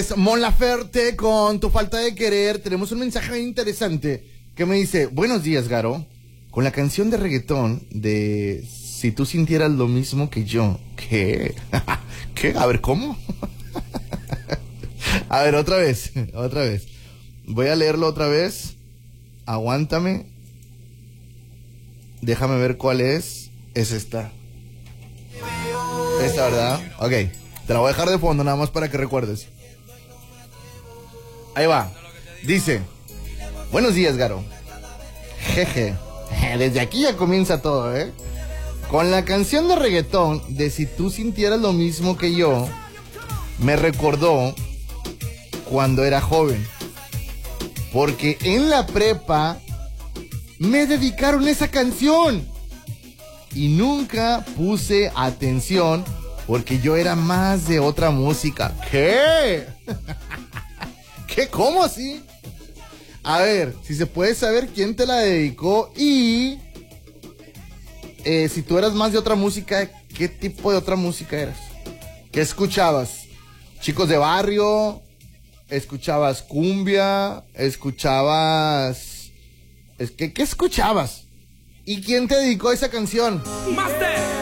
Mon Laferte con Tu falta de querer. Tenemos un mensaje interesante que me dice: buenos días, Garo. Con la canción de reggaetón de Si tú sintieras lo mismo que yo. ¿Qué? ¿Qué? A ver, ¿cómo? A ver, otra vez. Voy a leerlo otra vez. Aguántame. Déjame ver cuál es. Es esta. Esta, ¿verdad? Ok. Te la voy a dejar de fondo nada más para que recuerdes. Ahí va. Dice: buenos días, Garo. Jeje. Desde aquí ya comienza todo, ¿eh? Con la canción de reggaetón de Si tú sintieras lo mismo que yo, me recordó cuando era joven. Porque en la prepa me dedicaron esa canción. Y nunca puse atención porque yo era más de otra música. ¿Qué? ¿Qué? ¿Cómo así? A ver, si se puede saber quién te la dedicó y si tú eras más de otra música, ¿qué tipo de otra música eras? ¿Qué escuchabas? ¿Chicos de barrio? ¿Escuchabas cumbia? ¿Qué escuchabas? ¿Y quién te dedicó esa canción? Master.